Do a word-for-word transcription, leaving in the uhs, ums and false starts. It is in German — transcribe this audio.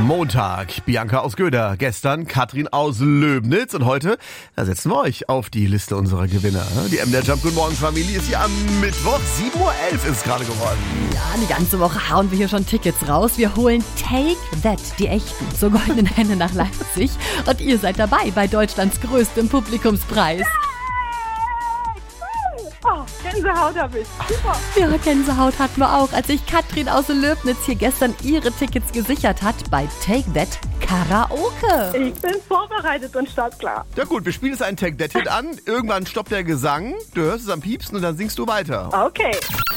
Montag, Bianca aus Göder, gestern Katrin aus Löbnitz und heute, da setzen wir euch auf die Liste unserer Gewinner. Die M D R Jump Good Morgen Familie ist hier am Mittwoch, sieben Uhr elf ist gerade geworden. Ja, die ganze Woche hauen wir hier schon Tickets raus. Wir holen Take That, die echten, zur Goldenen Henne nach Leipzig. Und ihr seid dabei bei Deutschlands größtem Publikumspreis. Oh, Gänsehaut habe ich. Super. Ja, Gänsehaut hatten wir auch, als sich Katrin aus Löbnitz hier gestern ihre Tickets gesichert hat bei Take That Karaoke. Ich bin vorbereitet und startklar. Ja gut, wir spielen jetzt einen Take That Hit an. Irgendwann stoppt der Gesang, du hörst es am Piepsen und dann singst du weiter. Okay.